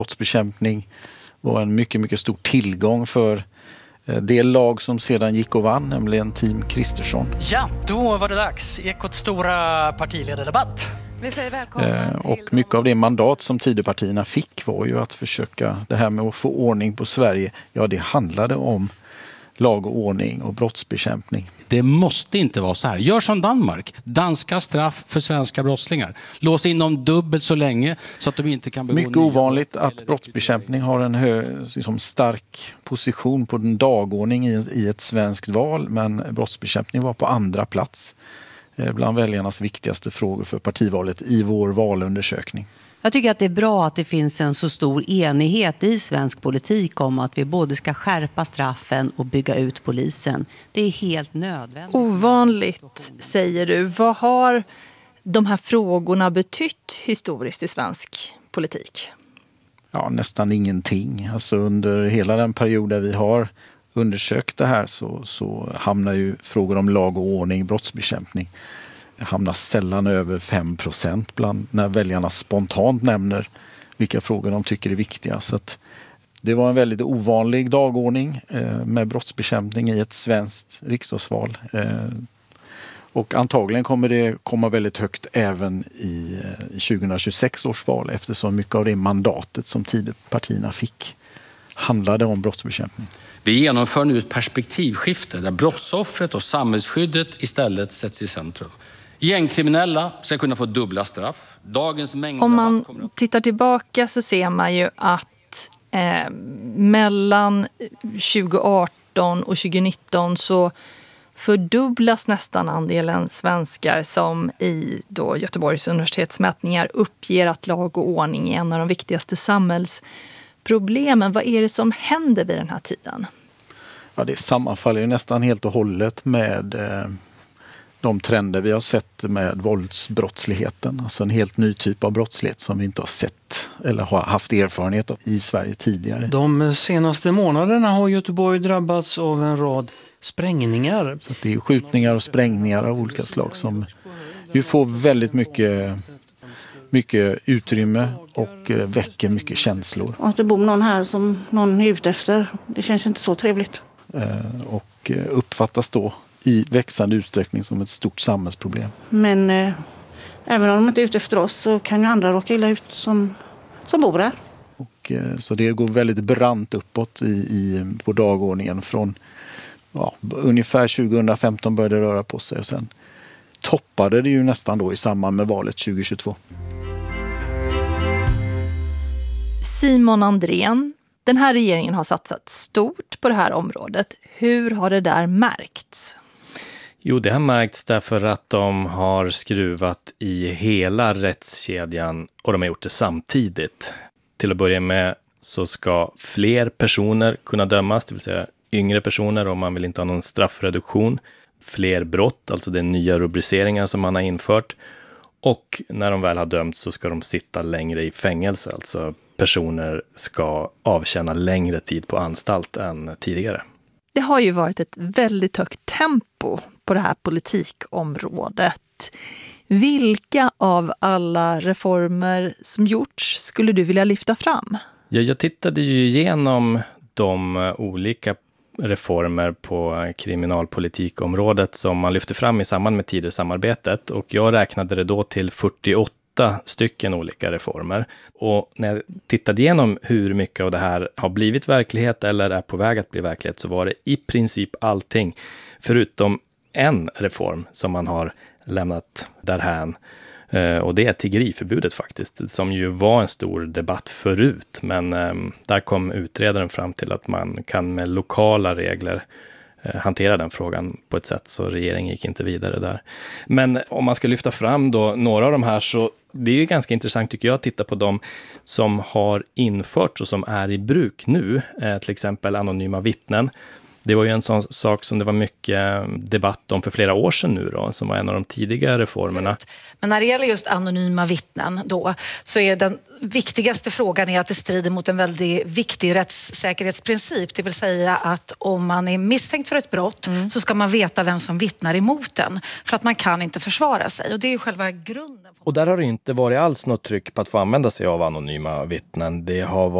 Brottsbekämpning var en mycket, mycket stor tillgång för det lag som sedan gick och vann, nämligen Team Kristersson. Ja, då var det dags. Ekots stora partiledardebatt. Vi säger välkommen till... Och mycket av det mandat som Tidöpartierna fick var ju att försöka, det här med att få ordning på Sverige, ja det handlade om lag och ordning och brottsbekämpning. Det måste inte vara så här. Gör som Danmark. Danska straff för svenska brottslingar. Lås in dem dubbelt så länge så att de inte kan begå mycket ovanligt att brottsbekämpning har en stark position på den dagordning i ett svenskt val, men brottsbekämpning var på andra plats bland väljarnas viktigaste frågor för partivalet i vår valundersökning. Jag tycker att det är bra att det finns en så stor enighet i svensk politik om att vi både ska skärpa straffen och bygga ut polisen. Det är helt nödvändigt. Ovanligt, säger du. Vad har de här frågorna betytt historiskt i svensk politik? Ja, nästan ingenting. Alltså under hela den period där vi har undersökt det här så hamnar ju frågor om lag och ordning, brottsbekämpning, hamnar sällan över 5% bland när väljarna spontant nämner vilka frågor de tycker är viktiga. Så att det var en väldigt ovanlig dagordning med brottsbekämpning i ett svenskt riksdagsval. Och antagligen kommer det komma väldigt högt även i 2026 års val, eftersom mycket av det mandatet som Tidöpartierna fick handlade om brottsbekämpning. Vi genomför nu ett perspektivskifte där brottsoffret och samhällsskyddet istället sätts i centrum. Gängkriminella ska kunna få dubbla straff. Dagens mängd... Om man tittar tillbaka så ser man ju att mellan 2018 och 2019 så fördubblas nästan andelen svenskar som i då Göteborgs universitetsmätningar uppger att lag och ordning är en av de viktigaste samhällsproblemen. Vad är det som händer vid den här tiden? Ja, det sammanfaller ju nästan helt och hållet med de trender vi har sett med våldsbrottsligheten. Alltså en helt ny typ av brottslighet som vi inte har sett eller har haft erfarenhet av i Sverige tidigare. De senaste månaderna har Göteborg drabbats av en rad sprängningar. Så det är skjutningar och sprängningar av olika slag som ju får väldigt mycket utrymme och väcker mycket känslor. Och att det bor någon här som någon är ute efter, det känns inte så trevligt. Och uppfattas då i växande utsträckning som ett stort samhällsproblem. Men även om de inte är ute efter oss så kan ju andra råka illa ut som bor här. Och, så det går väldigt brant uppåt på dagordningen från ungefär 2015 började det röra på sig och sen toppade det ju nästan då i samband med valet 2022. Simon Andrén, den här regeringen har satsat stort på det här området. Hur har det där märkts? Jo, det har märkts därför att de har skruvat i hela rättskedjan och de har gjort det samtidigt. Till att börja med så ska fler personer kunna dömas, det vill säga yngre personer om man vill inte ha någon straffreduktion. Fler brott, alltså den nya rubriceringen som man har infört. Och när de väl har dömts så ska de sitta längre i fängelse, alltså personer ska avtjäna längre tid på anstalt än tidigare. Det har ju varit ett väldigt högt tempo på det här politikområdet. Vilka av alla reformer som gjorts skulle du vilja lyfta fram? Ja, jag tittade ju igenom de olika reformer på kriminalpolitikområdet som man lyfte fram i samband med Tidösamarbetet och jag räknade det då till 48 stycken olika reformer. Och när jag tittade igenom hur mycket av det här har blivit verklighet eller är på väg att bli verklighet så var det i princip allting förutom en reform som man har lämnat därhän. Och det är tiggeriförbudet faktiskt, som ju var en stor debatt förut. Men där kom utredaren fram till att man kan med lokala regler hantera den frågan på ett sätt så regeringen gick inte vidare där. Men om man ska lyfta fram då några av de här så det är ju ganska intressant tycker jag att titta på de som har införts och som är i bruk nu. Till exempel anonyma vittnen. Det var ju en sån sak som det var mycket debatt om för flera år sedan nu då, som var en av de tidiga reformerna. Men när det gäller just anonyma vittnen då, så är den viktigaste frågan är att det strider mot en väldigt viktig rättssäkerhetsprincip. Det vill säga att om man är misstänkt för ett brott så ska man veta vem som vittnar emot den. För att man kan inte försvara sig. Och det är ju själva grunden. Och där har det inte varit alls något tryck på att få använda sig av anonyma vittnen. Det har